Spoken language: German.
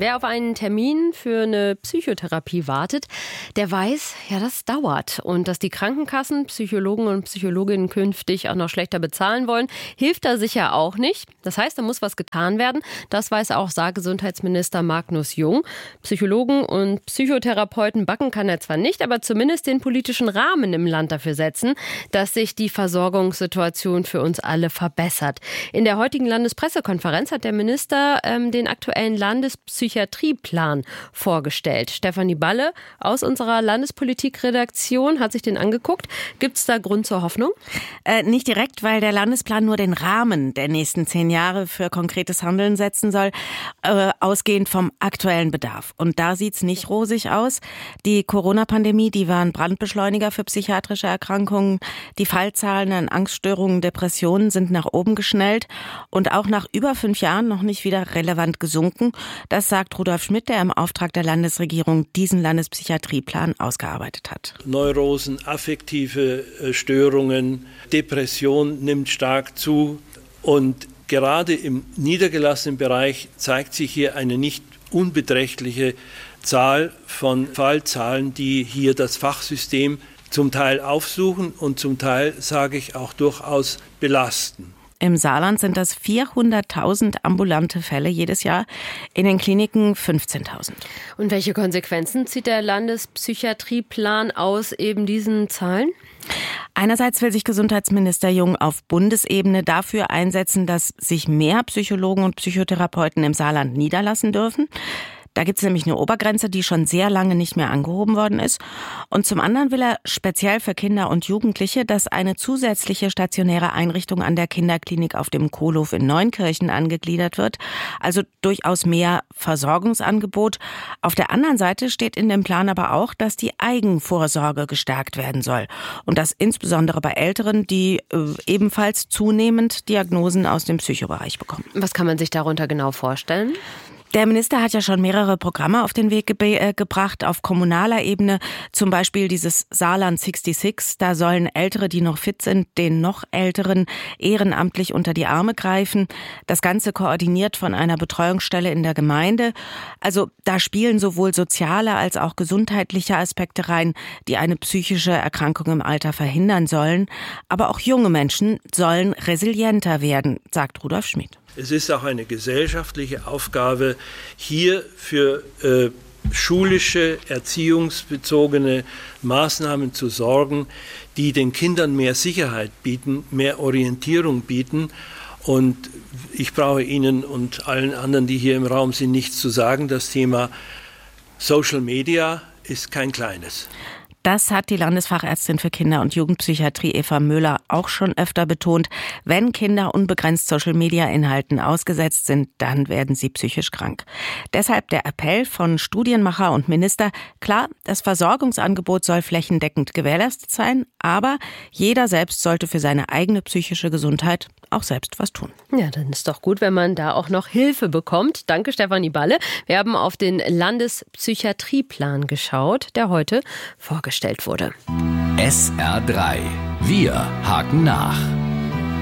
Wer auf einen Termin für eine Psychotherapie wartet, der weiß, ja, das dauert. Und dass die Krankenkassen Psychologen und Psychologinnen künftig auch noch schlechter bezahlen wollen, hilft da sicher auch nicht. Das heißt, da muss was getan werden. Das weiß auch Saargesundheitsminister Magnus Jung. Psychologen und Psychotherapeuten backen kann er zwar nicht, aber zumindest den politischen Rahmen im Land dafür setzen, dass sich die Versorgungssituation für uns alle verbessert. In der heutigen Landespressekonferenz hat der Minister den aktuellen Landespsychiatrieplan vorgestellt. Stefanie Balle aus unserer Landespolitikredaktion hat sich den angeguckt. Gibt es da Grund zur Hoffnung? Nicht direkt, weil der Landesplan nur den Rahmen der nächsten 10 Jahre für konkretes Handeln setzen soll, ausgehend vom aktuellen Bedarf. Und da sieht es nicht rosig aus. Die Corona-Pandemie, die war ein Brandbeschleuniger für psychiatrische Erkrankungen. Die Fallzahlen an Angststörungen, Depressionen sind nach oben geschnellt und auch nach über 5 Jahren noch nicht wieder relevant gesunken. Das sagt Rudolf Schmidt, der im Auftrag der Landesregierung diesen Landespsychiatrieplan ausgearbeitet hat. Neurosen, affektive Störungen, Depression nimmt stark zu und gerade im niedergelassenen Bereich zeigt sich hier eine nicht unbeträchtliche Zahl von Fallzahlen, die hier das Fachsystem zum Teil aufsuchen und zum Teil, sage ich, auch durchaus belasten. Im Saarland sind das 400.000 ambulante Fälle jedes Jahr, in den Kliniken 15.000. Und welche Konsequenzen zieht der Landespsychiatrieplan aus eben diesen Zahlen? Einerseits will sich Gesundheitsminister Jung auf Bundesebene dafür einsetzen, dass sich mehr Psychologen und Psychotherapeuten im Saarland niederlassen dürfen. Da gibt es nämlich eine Obergrenze, die schon sehr lange nicht mehr angehoben worden ist. Und zum anderen will er speziell für Kinder und Jugendliche, dass eine zusätzliche stationäre Einrichtung an der Kinderklinik auf dem Kohlhof in Neunkirchen angegliedert wird. Also durchaus mehr Versorgungsangebot. Auf der anderen Seite steht in dem Plan aber auch, dass die Eigenvorsorge gestärkt werden soll. Und das insbesondere bei Älteren, die ebenfalls zunehmend Diagnosen aus dem Psychobereich bekommen. Was kann man sich darunter genau vorstellen? Der Minister hat ja schon mehrere Programme auf den Weg gebracht, auf kommunaler Ebene, zum Beispiel dieses Saarland 66. Da sollen Ältere, die noch fit sind, den noch Älteren ehrenamtlich unter die Arme greifen. Das Ganze koordiniert von einer Betreuungsstelle in der Gemeinde. Also da spielen sowohl soziale als auch gesundheitliche Aspekte rein, die eine psychische Erkrankung im Alter verhindern sollen. Aber auch junge Menschen sollen resilienter werden, sagt Rudolf Schmidt. Es ist auch eine gesellschaftliche Aufgabe, hier für schulische, erziehungsbezogene Maßnahmen zu sorgen, die den Kindern mehr Sicherheit bieten, mehr Orientierung bieten. Und ich brauche Ihnen und allen anderen, die hier im Raum sind, nichts zu sagen. Das Thema Social Media ist kein kleines. Das hat die Landesfachärztin für Kinder- und Jugendpsychiatrie Eva Möller auch schon öfter betont. Wenn Kinder unbegrenzt Social-Media-Inhalten ausgesetzt sind, dann werden sie psychisch krank. Deshalb der Appell von Studienmacher und Minister. Klar, das Versorgungsangebot soll flächendeckend gewährleistet sein, aber jeder selbst sollte für seine eigene psychische Gesundheit auch selbst was tun. Ja, dann ist doch gut, wenn man da auch noch Hilfe bekommt. Danke, Stefanie Balle. Wir haben auf den Landespsychiatrieplan geschaut, der heute vorgestellt wurde. SR3. Wir haken nach.